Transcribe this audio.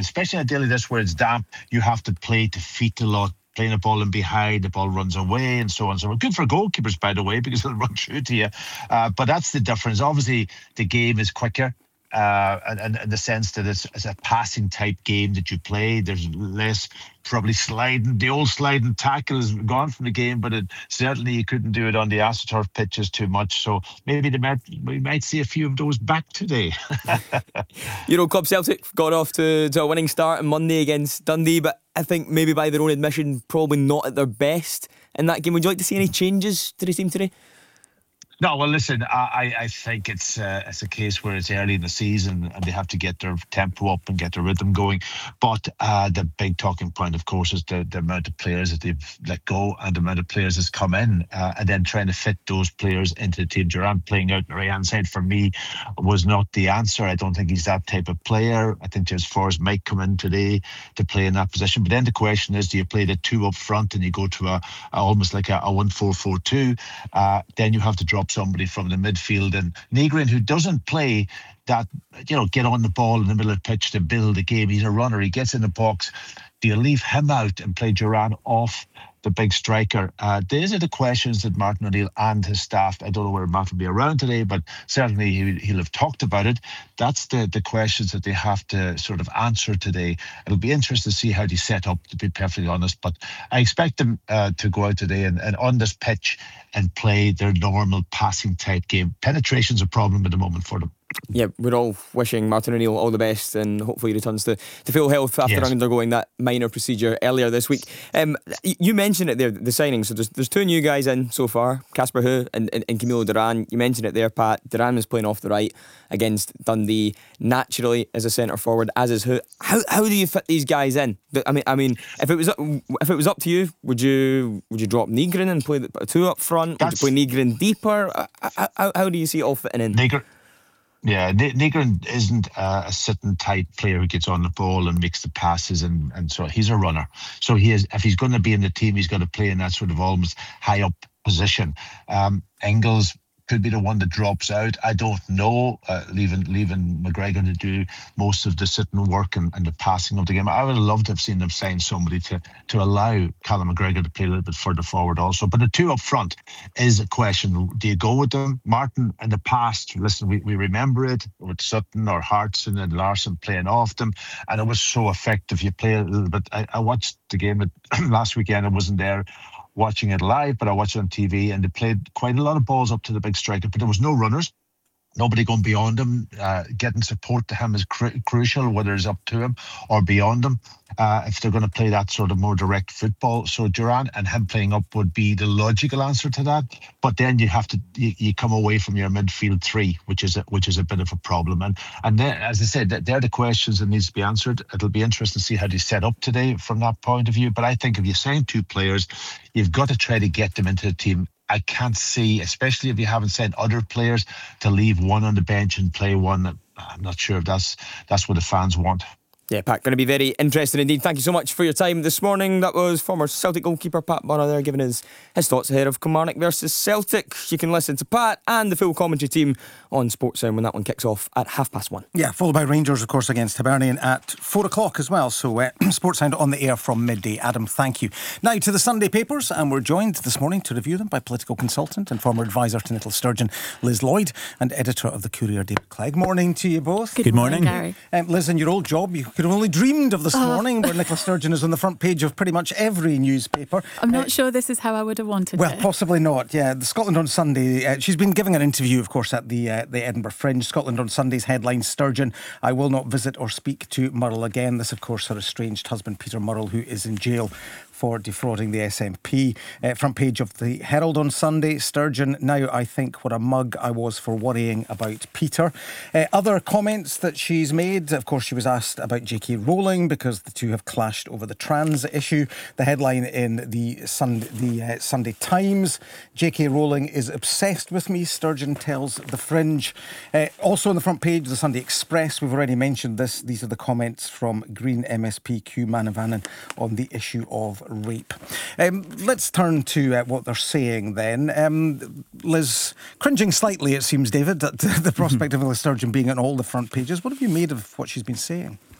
especially on a day like this where it's damp, you have to play to feet a lot. Playing a ball in behind, the ball runs away, and so on. So good for goalkeepers, by the way, because it'll run through to you. But that's the difference. Obviously, the game is quicker. And in the sense that it's a passing type game that you play. There's less probably sliding. The old sliding tackle is gone from the game, but certainly you couldn't do it on the AstroTurf pitches too much. So maybe we might see a few of those back today. Euro Club Celtic got off to a winning start on Monday against Dundee, but I think maybe by their own admission, probably not at their best in that game. Would you like to see any changes to the team today? No, well, listen, I think it's a case where it's early in the season and they have to get their tempo up and get their rhythm going. But the big talking point, of course, is the amount of players that they've let go and the amount of players that's come in, and then trying to fit those players into the team. Durant playing out on the right-hand side for me was not the answer. I don't think he's that type of player. I think James Forrest might come in today to play in that position. But then the question is, do you play the two up front and you go to almost like a 1-4-4-2? Then you have to drop somebody from the midfield, and Negrin, who doesn't play that, get on the ball in the middle of the pitch to build a game. He's a runner. He gets in the box. Do you leave him out and play Duran off the big striker? These are the questions that Martin O'Neill and his staff, I don't know whether Matt will be around today, but certainly he'll have talked about it. That's the questions that they have to sort of answer today. It'll be interesting to see how they set up, to be perfectly honest, but I expect them to go out today and on this pitch and play their normal passing type game. Penetration's a problem at the moment for them. Yeah, we're all wishing Martin O'Neill all the best, and hopefully he returns to full health after undergoing that minor procedure earlier this week. You mentioned it there, the signing. So there's two new guys in so far, Casper Hu and Camilo Duran. You mentioned it there, Pat. Duran was playing off the right against Dundee naturally as a centre forward, as is Hu. How do you fit these guys in? I mean, if it was up to you, would you drop Negrin and play the two up front? Would you play Negrin deeper? How do you see it all fitting in? Negrin isn't a sitting tight player who gets on the ball and makes the passes, and so he's a runner. So if he's going to be in the team, he's got to play in that sort of almost high up position. Engels could be the one that drops out. I don't know, leaving McGregor to do most of the sitting work and the passing of the game. I would have loved to have seen them sign somebody to allow Callum McGregor to play a little bit further forward also. But the two up front is a question. Do you go with them? Martin, in the past, listen, we remember it with Sutton or Hartson and Larson playing off them, and it was so effective. You play a little bit. I watched the game last weekend. I wasn't there watching it live, but I watched it on TV, and they played quite a lot of balls up to the big striker, but there was no runners. Nobody going beyond him. Getting support to him is crucial, whether it's up to him or beyond him, if they're going to play that sort of more direct football. So Duran and him playing up would be the logical answer to that. But then you have to you come away from your midfield three, which is a bit of a problem. And then, as I said, they're the questions that needs to be answered. It'll be interesting to see how they set up today from that point of view. But I think if you sign two players, you've got to try to get them into the team. I can't see, especially if you haven't sent other players, to leave one on the bench and play one. I'm not sure if that's what the fans want. Yeah, Pat, going to be very interesting indeed. Thank you so much for your time this morning. That was former Celtic goalkeeper Pat Bonner there giving his thoughts ahead of Kilmarnock versus Celtic. You can listen to Pat and the full commentary team on Sportsound when that one kicks off at 1:30. Yeah, followed by Rangers, of course, against Hibernian at 4 o'clock as well. So Sportsound on the air from midday. Adam, thank you. Now to the Sunday papers, and we're joined this morning to review them by political consultant and former advisor to Nicola Sturgeon, Liz Lloyd, and editor of the Courier, David Clegg. Morning to you both. Good morning. Gary. Liz, in your old job, you could have only dreamed of this morning where Nicola Sturgeon is on the front page of pretty much every newspaper. I'm not sure this is how I would have wanted it. Well, possibly not, yeah. The Scotland on Sunday, she's been giving an interview, of course, at the Edinburgh Fringe. Scotland on Sunday's headline, Sturgeon, I will not visit or speak to Murrell again. This, of course, her estranged husband, Peter Murrell, who is in jail for defrauding the SNP. Front page of the Herald on Sunday, Sturgeon, now I think what a mug I was for worrying about Peter. Other comments that she's made, of course, she was asked about J.K. Rowling because the two have clashed over the trans issue. The headline in the Sunday Times, J.K. Rowling is obsessed with me, Sturgeon tells the Fringe. Also on the front page, the Sunday Express, we've already mentioned this. These are the comments from Green MSP Q Manavanan on the issue of rape. Let's turn to what they're saying then. Liz, cringing slightly, it seems, David, at the prospect of Nicola Sturgeon being on all the front pages. What have you made of what she's been saying?